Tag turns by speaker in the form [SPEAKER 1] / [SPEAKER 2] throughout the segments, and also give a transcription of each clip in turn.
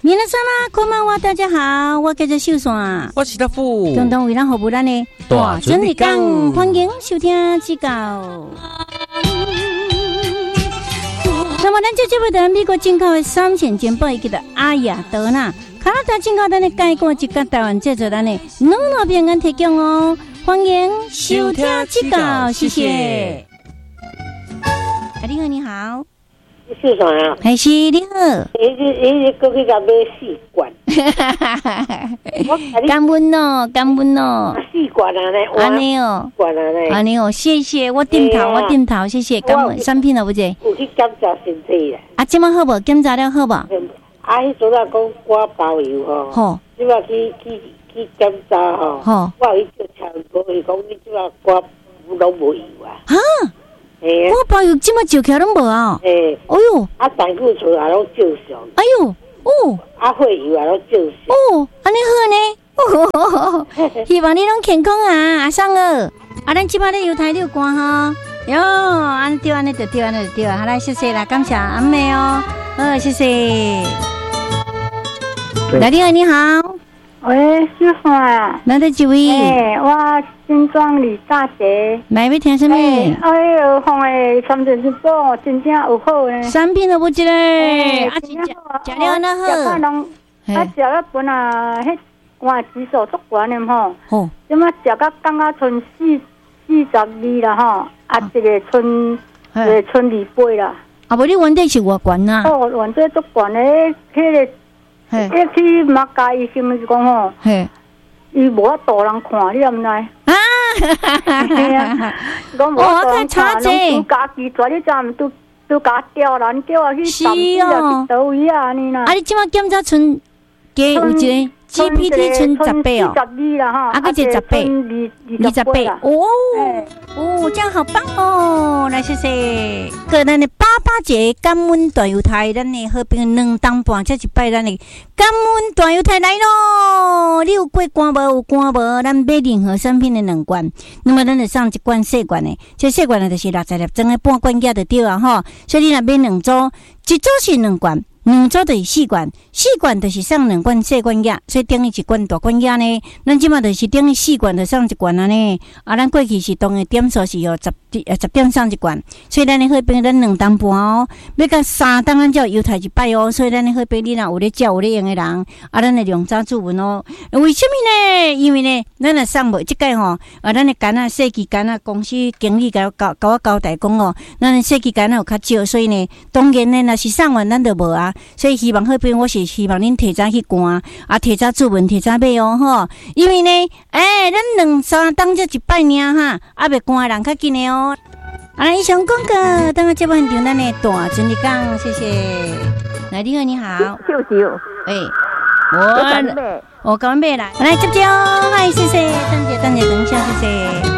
[SPEAKER 1] 皆さんこんばんは，大家好，我叫做秀山，
[SPEAKER 2] 我是大富，
[SPEAKER 1] 共同为咱服务咱的
[SPEAKER 2] 大
[SPEAKER 1] 准日讲，欢迎收听指教。那么咱这节目的美国进口的3线煎包，伊叫做阿雅德纳，加拿大进口咱的介果，一甲台湾制作咱的两路平安提供哦，欢迎收听指教，谢谢。你好，你好。
[SPEAKER 3] 是啥呀？
[SPEAKER 1] 还是你好。
[SPEAKER 3] 伊过去甲买4罐。
[SPEAKER 1] 感恩哦，感恩哦。
[SPEAKER 3] 4罐啊呢？
[SPEAKER 1] 安尼哦，
[SPEAKER 3] 罐啊呢？
[SPEAKER 1] 安尼哦，谢谢，我点头，我点头，谢谢，感恩。产品了不姐？
[SPEAKER 3] 有去检查身体啦。
[SPEAKER 1] 啊，今晚好无？检查了好无？
[SPEAKER 3] 啊，迄阵啊讲我包邮吼。
[SPEAKER 1] 好。
[SPEAKER 3] 即摆去检查吼。
[SPEAKER 1] 好。
[SPEAKER 3] 我有去查无，伊讲你即摆我拢无油啊。
[SPEAKER 1] 哈？我包邮即摆照起来拢无啊。哎呦。啊，
[SPEAKER 3] 胆固醇也拢正常。
[SPEAKER 1] 哎呦，哦。
[SPEAKER 3] 啊，血油也拢正常。
[SPEAKER 1] 哦，安尼好呢。希望你拢健康啊，阿桑儿。啊，咱即摆咧油台6罐哈。哟，安对，安尼就对，安尼就对。好来，谢谢啦，感谢阿妹哦。谢谢。来，你好，你好。
[SPEAKER 4] 喂，师傅啊。
[SPEAKER 1] 来的几位？
[SPEAKER 4] 我新庄李大姐。
[SPEAKER 1] 来要听什么？
[SPEAKER 4] 哎，放的三珍珠宝真正有好呢。
[SPEAKER 1] 产品都不一个，啊，真正食了那好。
[SPEAKER 4] 食了本啊，迄肝指数足悬的吼。
[SPEAKER 1] 哦。
[SPEAKER 4] 即马食到刚刚剩42啦吼，啊，一个剩2杯啦。
[SPEAKER 1] 啊，无你原底是偌悬呐？
[SPEAKER 4] 哦，原底足悬的，迄个。一去马家医生是讲吼，伊无法度人看，你毋知？
[SPEAKER 1] 啊，
[SPEAKER 4] 讲无法度人看，拢家己做，你怎都家调啦？你叫我去上医啊，去倒位啊？你呐？
[SPEAKER 1] 啊，你即马检查剩加有一个 GPT 剩18哦
[SPEAKER 4] ，42啦哈，
[SPEAKER 1] 啊，个就18，28哦，这样好棒哦！来，谢谢。个咱的88节感恩大油台，咱的好朋友2当半，这一摆咱的感恩大油台来咯！你有过关无？有关无？咱买任何产品的2罐，那么咱就送1罐细罐的，这细罐的就是60粒装的半罐价就对啊吼。所以你若买2组，一组是2罐。2组就是4罐，4罐就是送2罐细罐药，所以等于1罐大罐药呢。咱即马就是等于4罐就送1罐安尼。啊，咱过去是当的点数是10点送1罐，所以咱的好朋友咱2当半哦，要到3当咱才有油台1摆哦。所以咱的好朋友你若有咧照有咧用的人，啊，咱的量早注文哦。为什么呢？因为呢，咱若送无即个吼，咱的干啊设计干啊公司经理甲我交代讲哦，咱的设计干啊有较少，所以呢，当然呢，若是送完咱就无啊。所以希望好朋友，我是希望恁提早去赶，啊，提早注文，提早买哦，吼。因为呢，咱2-3当这1摆尔哈，啊，袂赶的人较紧的哦。啊，以上广告，等下节目现场咱的大准日讲，谢谢。来，你好，你好。我刚买来，来接接哦，嗨，谢谢，等一下，谢谢。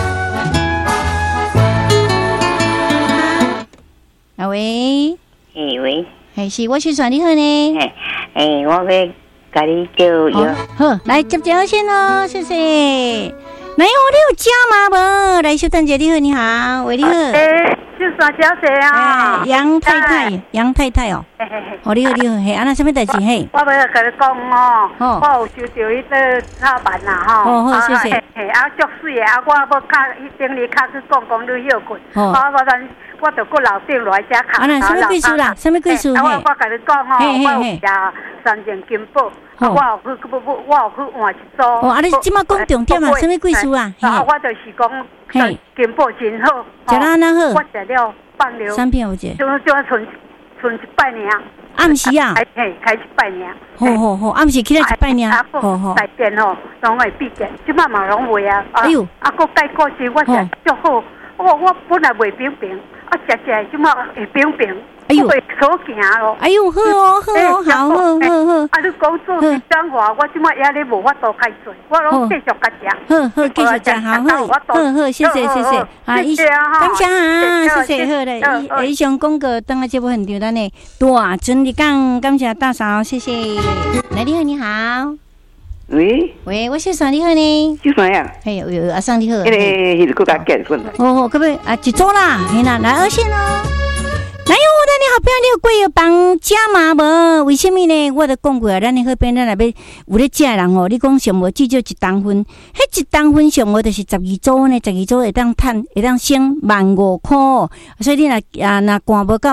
[SPEAKER 1] 啊喂，
[SPEAKER 3] 喂。
[SPEAKER 1] 是，我是算你好呢。
[SPEAKER 3] 我要甲你叫药。
[SPEAKER 1] 好，来接先哦，谢谢。来，你有家吗？无，来，小丹姐你好，你好，喂，你好。
[SPEAKER 4] 是啥小姐啊？
[SPEAKER 1] 杨太太哦。你好，嘿，安那什么代志嘿？
[SPEAKER 4] 我要甲你讲哦，我有收到迄个插板啦吼。
[SPEAKER 1] 好，谢谢。
[SPEAKER 4] 足水的，我要顶日卡去讲你休困。我就过楼顶来遮卡。
[SPEAKER 1] 啊，那什么贵数啦？什么贵数？
[SPEAKER 4] 我甲你讲吼，我有食3件金宝，我有去换一组。
[SPEAKER 1] 哦，啊，你即马讲重点啊？什么贵数啊？
[SPEAKER 4] 我就是讲金宝真好。
[SPEAKER 1] 食了安那好？
[SPEAKER 4] 我食了放了。
[SPEAKER 1] 3片有者。
[SPEAKER 4] 就剩1摆尔。
[SPEAKER 1] 暗时啊？
[SPEAKER 4] 开1摆尔。
[SPEAKER 1] 好，暗时起来1摆尔。
[SPEAKER 4] 好。大电吼，拢会闭电，即马嘛拢袂啊。
[SPEAKER 1] 哎呦，
[SPEAKER 4] 个解果时我食足好，我本来袂冰，食即马会冰。
[SPEAKER 1] 哎呦，
[SPEAKER 4] 会手行咯。
[SPEAKER 1] 哎呦，好，好。
[SPEAKER 4] 啊，你讲做是讲话，我即马也咧无法度开做，我拢继续甲食。
[SPEAKER 1] 好，继续食，好，谢谢。啊，感谢啊，谢谢，好嘞。以上广告，等下节目现场咱的大准日讲，感谢大嫂，谢谢。来，你好。喂，我是算你好呢。
[SPEAKER 3] 是算呀？
[SPEAKER 1] 嘿，阿桑你好。
[SPEAKER 3] 迄个国家结婚。
[SPEAKER 1] 可不可以啊？一组啦，嘿啦，来2线哦。 来哟，咱的好朋友，你有过药房加码无？为什么呢？我都讲过啊，咱的好朋友，咱若要有咧食人哦，你讲上无至少1担份，迄1担份上无就是12组呢，12组会当省15,000块，所以你若赶无到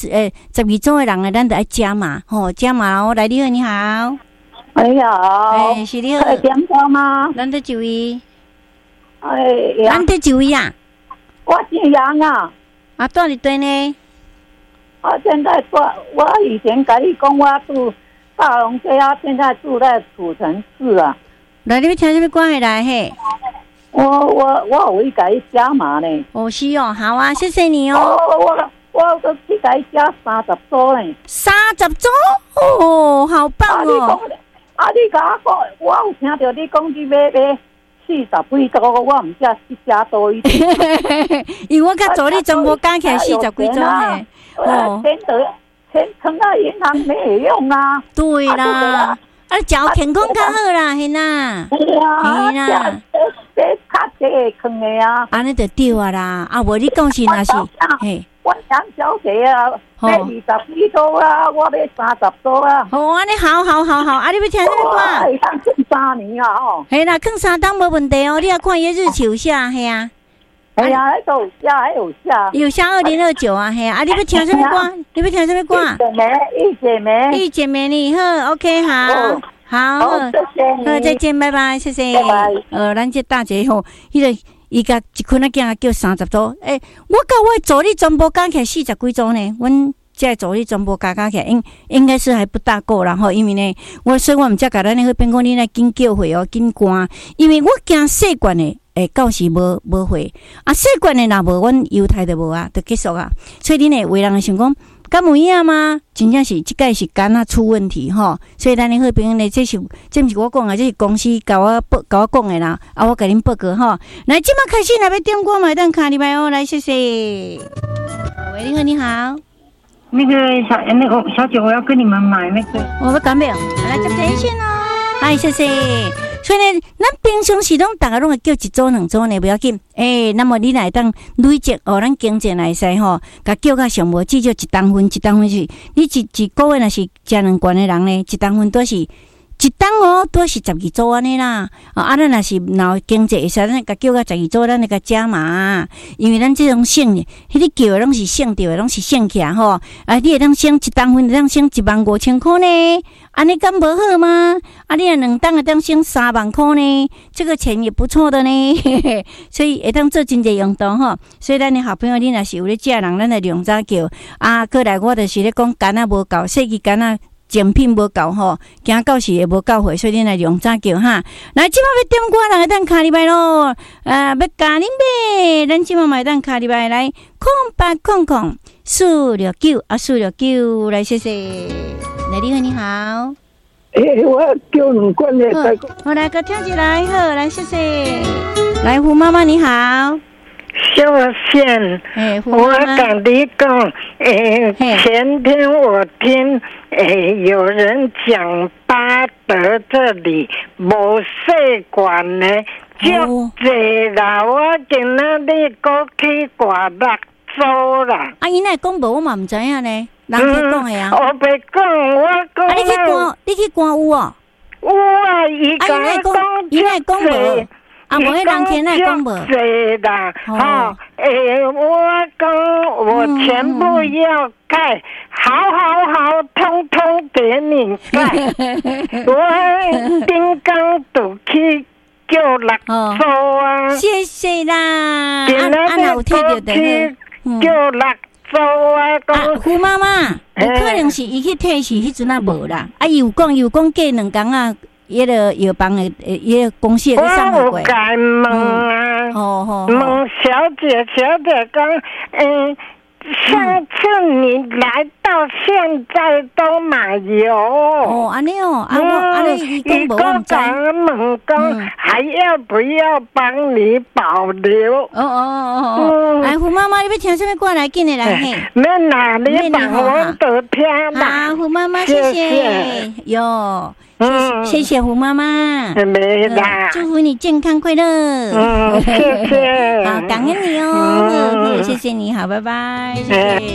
[SPEAKER 1] 12组的人呢，咱就爱加码吼，加码哦。来，你好，你好，
[SPEAKER 4] 你好，
[SPEAKER 1] 是你好，
[SPEAKER 4] 点歌吗？
[SPEAKER 1] 咱得几位？
[SPEAKER 4] 咱
[SPEAKER 1] 得几位啊？
[SPEAKER 4] 我姓杨啊。
[SPEAKER 1] 啊，住伫对呢？
[SPEAKER 4] 现在我以前跟你讲，我住大龙街啊，现在住在土城市啊。
[SPEAKER 1] 来，你要听什么歌来嘿？
[SPEAKER 4] 我有去给你加码呢。
[SPEAKER 1] 哦，是哦，好啊，谢谢你哦。
[SPEAKER 4] 我都去给你加30组呢。
[SPEAKER 1] 30组？哦，好棒哦！
[SPEAKER 4] 你甲我讲，我有听到你讲你买40几组，我唔知是加多一点。
[SPEAKER 1] 因为我甲助理全部加起来40几组嘿。
[SPEAKER 4] 哦，钱存到银行没用啊。
[SPEAKER 1] 对啦，脚健康较好啦，嘿呐。
[SPEAKER 4] 嘿啦，这较济坑的啊。
[SPEAKER 1] 安尼就对啊啦，啊无你讲是若是，嘿。
[SPEAKER 4] 我杨小姐啊，买20几组啊，我买30组啊。
[SPEAKER 1] 哦，安尼好，啊，你要听什么歌？
[SPEAKER 4] 会当剩3年啊，吼。
[SPEAKER 1] 嘿啦，放3档无问题哦，你也看伊日期有写，嘿啊。
[SPEAKER 4] 哎呀，迄都有写，
[SPEAKER 1] 有写2029啊，嘿啊！你要听什么歌？你要听什么歌？一姐妹，你好 ，OK， 好，
[SPEAKER 4] 谢谢你，
[SPEAKER 1] 好，再见，拜拜，谢谢。
[SPEAKER 4] 拜拜。
[SPEAKER 1] 咱这大姐吼，伊甲一群仔囝叫30组，我甲我助理全部加起来40几组呢，阮这助理全部加起来，应该是还不大够啦吼，因为呢，所以我毋才甲咱那个边讲，你来紧叫回哦，紧赶，因为我惊细罐的。到时无会啊，细罐的若无，阮犹太就无啊，就结束啊。所以你呢，有的人会想讲，敢有影吗？真正是即个是肝啊出问题吼。所以咱的好朋友呢，这毋是我讲的，这是公司甲我讲的啦。啊，我甲恁报告吼。来，即马开始，若要点歌嘛，等卡礼拜哦。来，谢谢。喂，你好，你好。
[SPEAKER 2] 那个小姐，我要跟你们买那个。
[SPEAKER 1] 我要讲没有？来接电线哦。嗨，谢谢。所以呢，咱平常时拢大家拢会叫1组2组呢，不要紧。那么你来当累积哦，咱经济来使吼，甲叫较上无至少1担份是，你一个月若是食2罐的人呢，1担份都是1担哦，都是12组安尼啦。咱若是经济会使，咱甲叫到12组，咱来甲加码，因为咱这种省，迄个叫的拢是省着的，拢是省起来吼。你会当省1担份，会当省15,000块呢。安尼敢无好吗？你若2担会当省3万块呢，这个钱也不错的呢。所以会当做真侪用途吼。所以咱的好朋友，你若是有咧食人，咱来量早叫过来我就是咧讲肝无够，细支肝精品无够吼，惊到时也无够货，所以你来量早叫哈。来，即马要点歌，人会当卡礼拜咯。要加恁买，咱即马买当卡礼拜来0800 469 469，来谢谢。来，你好，你好。
[SPEAKER 3] 我叫2罐的。
[SPEAKER 1] 我来个跳起来，好，来谢谢。来，胡妈妈你好。
[SPEAKER 2] 秀线，我跟你讲，前天我听有人讲巴德这里无细管呢，足济啦，我今仔日过去挂6组啦。
[SPEAKER 1] 伊那讲无，我嘛唔知影呢。人去讲的啊。
[SPEAKER 2] 我别讲，我讲。
[SPEAKER 1] 你去关有哦？
[SPEAKER 2] 有啊，伊
[SPEAKER 1] 讲无。无迄人天来讲无。
[SPEAKER 2] 是啦，我讲我全部要盖，好，通通给你盖。我顶刚都去叫6组啊。
[SPEAKER 1] 谢谢啦。
[SPEAKER 2] 有听到的。叫6组啊。
[SPEAKER 1] 胡妈妈，有可能是伊去退是迄阵无啦。伊有讲过2工啊。迄个药房的，迄个公司的上过。
[SPEAKER 2] 我有该问啊，问小姐讲，上次你来到现在都买有。
[SPEAKER 1] 安尼哦，
[SPEAKER 2] 伊讲问讲还要不要帮你保留？
[SPEAKER 1] 胡妈妈，你要听什么歌来？紧的来嘿。
[SPEAKER 2] 免啦，你帮我都听啦。
[SPEAKER 1] 胡妈妈，谢谢哟。谢谢胡妈妈，祝福你健康快乐。
[SPEAKER 2] 谢谢，
[SPEAKER 1] 好，感恩你哦，谢谢你好，拜拜，谢谢。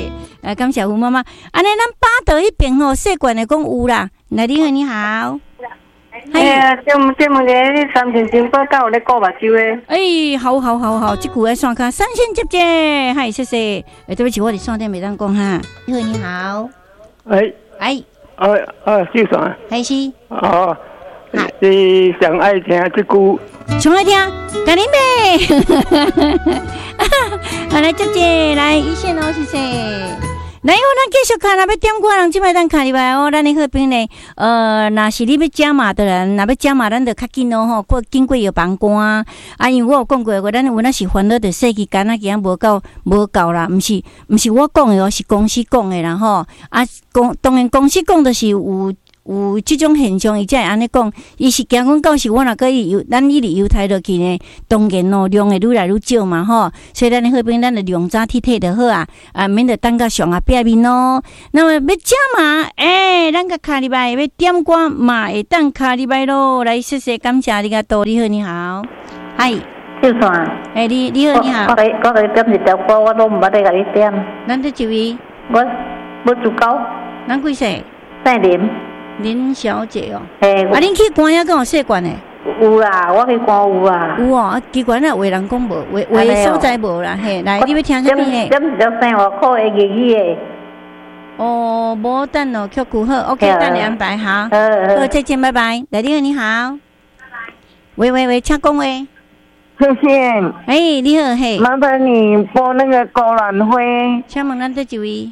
[SPEAKER 1] 感谢胡妈妈。安尼，咱巴德迄边吼，细罐的讲有啦。来，你好，你好。
[SPEAKER 5] 哎呀，这么个三线金宝到咧顾目睭诶。
[SPEAKER 1] 哎，好，这句爱线卡三线接接，嗨，谢谢。对不起，我伫线顶袂当讲哈。你好，你好。
[SPEAKER 6] 秀爽。
[SPEAKER 1] 还是。
[SPEAKER 6] 哦。是上爱听这句。
[SPEAKER 1] 上爱听，干恁妹。好，来接接，来一线哦，谢谢。来，咱继续看，若要点歌人即摆咱看入来哦。咱的好朋友若是你要加码的人，若要加码，咱就较紧哦吼。经过药房关啊，因为我有讲过，咱有那是烦恼着设计间啊，今无够啦，毋是我讲的哦，是公司讲的啦吼。当然公司讲的是有即种现象，伊才会安尼讲，伊是惊讲到时我若可以咱一直犹太落去呢，当然咯量会愈来愈少嘛吼，所以咱的好朋友咱就量早体体就好啊，免得等到上下壁面咯。那么要加码，咱个卡入来要点歌嘛，会当卡入来咯。来，谢谢感谢你个多，你好，你好，嗨，
[SPEAKER 5] 秀爽，
[SPEAKER 1] 你好，你好，
[SPEAKER 5] 我点一条歌，我都毋捌得甲你点。
[SPEAKER 1] 咱这一位，
[SPEAKER 5] 我自高，
[SPEAKER 1] 咱几岁？
[SPEAKER 5] 姓林。
[SPEAKER 1] 林小姐哦，恁去关遐敢有试管诶？
[SPEAKER 5] 有啦，我去关有啊。
[SPEAKER 1] 有哦，奇怪咱话人讲无，话所在无啦，嘿，来，你要听啥物诶？
[SPEAKER 5] 点一条生活课诶日语诶。
[SPEAKER 1] 哦，无等哦，曲库好 ，OK， 等你安排好。好，再见，拜拜。来，你好，喂，请讲喂。
[SPEAKER 2] 谢谢。
[SPEAKER 1] 你好，嘿。
[SPEAKER 2] 麻烦你播那个高兰辉。
[SPEAKER 1] 请问咱这一位？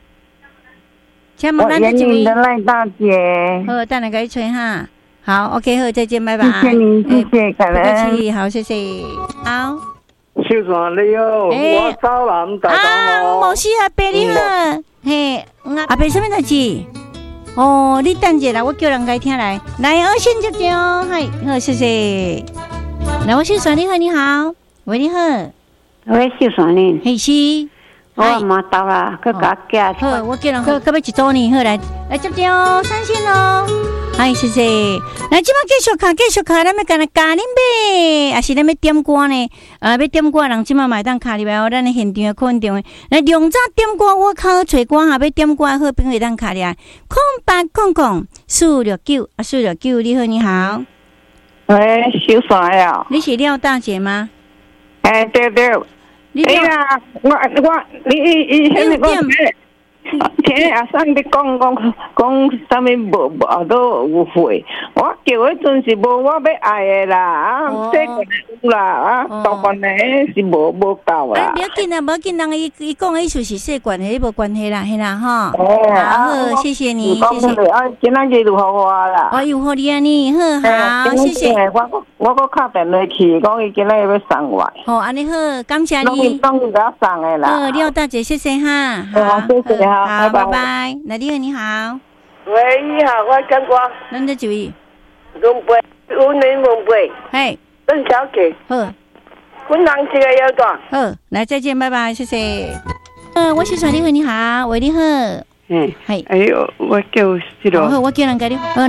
[SPEAKER 2] 我演你的赖大姐。
[SPEAKER 1] 好，等下给你吹哈。好 ，OK， 好，再见，拜拜。
[SPEAKER 2] 谢谢您，谢谢，感恩。
[SPEAKER 1] 不客气，好，谢谢。好。
[SPEAKER 6] 秀爽你好，我早南大东路。
[SPEAKER 1] 冇事阿伯你好，嘿，阿伯什么代志？哦，你等一下啦，我叫人家听来。来，我先接接哦，嗨，好，谢谢。来，我秀爽你好，你好，喂，你好。
[SPEAKER 5] 喂，秀爽你。
[SPEAKER 1] 嘿是。
[SPEAKER 5] 我嘛到啦，佮甲寄。
[SPEAKER 1] 好，我叫人佮要一组呢，好来接接哦，三线哦。嗨，谢谢。来，即摆继续卡，咱要干咖喱呗，还是咱要点歌呢？要点歌人即摆买当卡入来哦，咱的现场的课场的。来，量早点歌，我靠找歌哈，要点歌好朋友当卡入来。0800-469-469，你好，你好。
[SPEAKER 2] 喂，秀爽呀。
[SPEAKER 1] 你是廖大姐吗？
[SPEAKER 2] 对。哎呀，你现在讲咩？听阿三你讲啥物无都有会，我叫迄阵是无我要爱的啦，这个有啦，大关的是无够啦。
[SPEAKER 1] 不要紧啊，无要紧，人伊讲的意思是细管的，无关系啦，嘿啦哈。好，谢谢你，谢谢。
[SPEAKER 2] 今仔日就好我啦。
[SPEAKER 1] 有好你啊你，好，谢谢。
[SPEAKER 2] 我搁敲电话去，讲伊今仔日要送我。
[SPEAKER 1] 好，安尼好，感谢你。
[SPEAKER 2] 终于给我送的啦。
[SPEAKER 1] 廖大姐，谢谢哈。
[SPEAKER 2] 好，谢谢。
[SPEAKER 1] 好，拜拜。来，你好。
[SPEAKER 3] 喂，你好，我讲过。
[SPEAKER 1] 咱这几位？
[SPEAKER 3] 龙贝，有年龙贝。
[SPEAKER 1] 嘿。
[SPEAKER 3] 邓小姐。
[SPEAKER 1] 好。
[SPEAKER 3] 阮人一个要大。
[SPEAKER 1] 好，来再见，拜拜，谢谢。我是传你好，喂，你好。
[SPEAKER 6] 嘿。哎呦，我叫这个。
[SPEAKER 1] 好，我叫人家你。好。